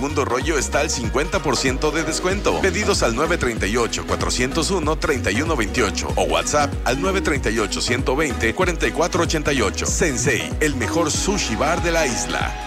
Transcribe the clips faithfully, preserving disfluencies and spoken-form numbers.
segundo rollo está al cincuenta por ciento de descuento. Pedidos al nueve tres ocho, cuatro cero uno, tres uno dos ocho o WhatsApp al nueve tres ocho, uno dos cero, cuatro cuatro ocho ocho. Sensei, el mejor sushi bar de la isla.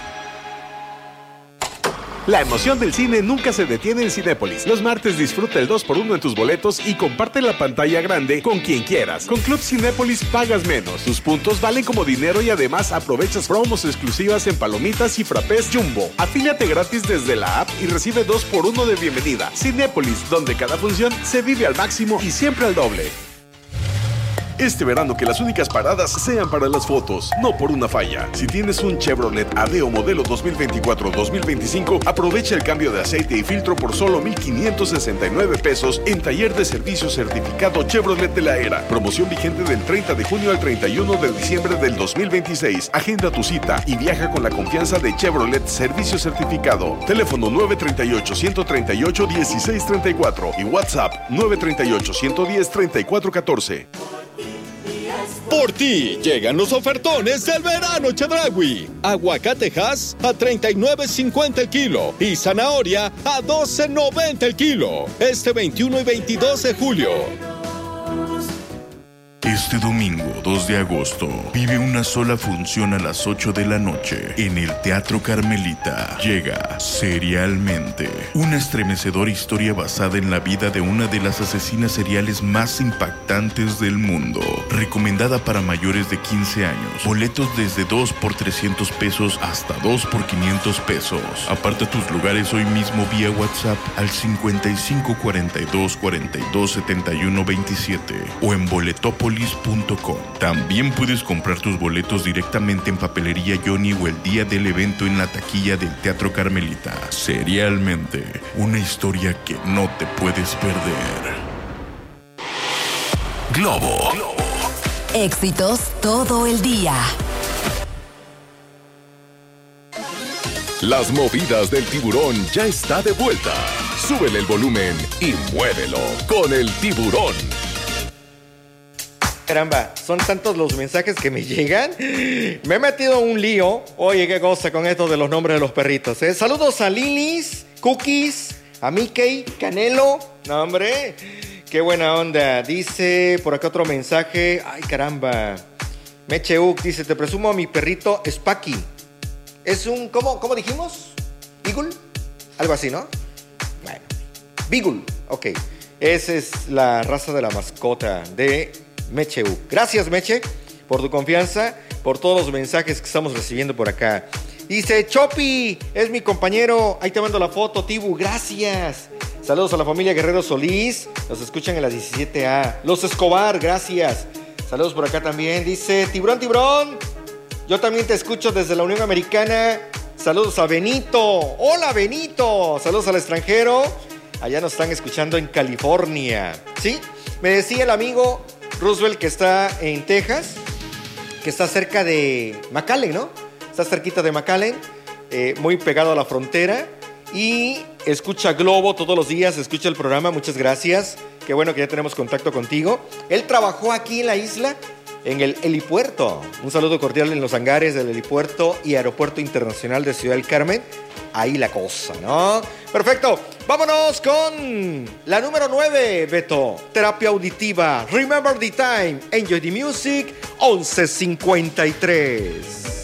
La emoción del cine nunca se detiene en Cinépolis. Los martes disfruta el dos por uno en tus boletos y comparte la pantalla grande con quien quieras. Con Club Cinépolis pagas menos. Tus puntos valen como dinero y además aprovechas promos exclusivas en palomitas y frappés Jumbo. Afíliate gratis desde la app y recibe dos por uno de bienvenida. Cinépolis, donde cada función se vive al máximo y siempre al doble. Este verano que las únicas paradas sean para las fotos, no por una falla. Si tienes un Chevrolet Aveo modelo dos mil veinticuatro dos mil veinticinco, aprovecha el cambio de aceite y filtro por solo mil quinientos sesenta y nueve pesos en Taller de Servicio Certificado Chevrolet de la Era. Promoción vigente del treinta de junio al treinta y uno de diciembre del dos mil veintiséis. Agenda tu cita y viaja con la confianza de Chevrolet Servicio Certificado. Teléfono nueve tres ocho, uno tres ocho, uno seis tres cuatro y WhatsApp nueve tres ocho, uno uno cero, tres cuatro uno cuatro. Por ti llegan los ofertones del verano Chedraui. Aguacate Hass a treinta y nueve cincuenta el kilo y zanahoria a doce noventa el kilo. Este veintiuno y veintidós de julio. Este domingo dos de agosto vive una sola función a las ocho de la noche en el Teatro Carmelita. Llega Serialmente, una estremecedora historia basada en la vida de una de las asesinas seriales más impactantes del mundo. Recomendada para mayores de quince años. Boletos desde dos por trescientos pesos hasta dos por quinientos pesos. Aparta tus lugares hoy mismo vía WhatsApp al cincuenta y cinco cuarenta y dos cuarenta y dos setenta y uno veintisiete o en boletopolis punto com. También puedes comprar tus boletos directamente en Papelería Johnny o el día del evento en la taquilla del Teatro Carmelita. Serialmente, una historia que no te puedes perder. Globo. Globo. Éxitos todo el día. Las movidas del tiburón ya está de vuelta. Súbele el volumen y muévelo con el tiburón. Caramba, son tantos los mensajes que me llegan. Me he metido un lío. Oye, qué cosa con esto de los nombres de los perritos, ¿eh? Saludos a Lilis, Cookies, a Mickey, Canelo. No, hombre, qué buena onda. Dice por acá otro mensaje. Ay, caramba. Mecheuk dice, te presumo a mi perrito Spacky. Es un, ¿cómo, cómo dijimos? ¿Beagle? Algo así, ¿no? Bueno, Beagle, ok. Esa es la raza de la mascota de Meche U. Gracias, Meche, por tu confianza, por todos los mensajes que estamos recibiendo por acá. Dice, Chopi, es mi compañero. Ahí te mando la foto, Tibu, gracias. Saludos a la familia Guerrero Solís. Nos escuchan en las diecisiete A. Los Escobar, gracias. Saludos por acá también. Dice, Tiburón, Tiburón, yo también te escucho desde la Unión Americana. Saludos a Benito. Hola, Benito. Saludos al extranjero. Allá nos están escuchando en California. ¿Sí? Me decía el amigo Roosevelt que está en Texas, que está cerca de McAllen, ¿no? Está cerquita de McAllen, eh, muy pegado a la frontera, y escucha Globo todos los días, escucha el programa. Muchas gracias, qué bueno que ya tenemos contacto contigo. Él trabajó aquí en la isla, en el helipuerto. Un saludo cordial en los hangares del helipuerto y Aeropuerto Internacional de Ciudad del Carmen. Ahí la cosa, ¿no? Perfecto. Vámonos con la número nueve, Beto. Terapia auditiva. Remember the time. Enjoy the music. once cincuenta y tres.